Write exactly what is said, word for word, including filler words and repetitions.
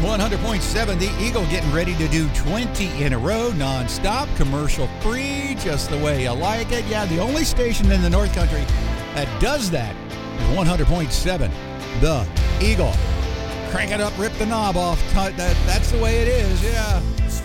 one hundred point seven, The Eagle getting ready to do twenty in a row, non-stop, commercial-free, just the way you like it. Yeah, the only station in the North Country that does that is one hundred point seven, The Eagle. Crank it up, rip the knob off. That, that's the way it is, yeah.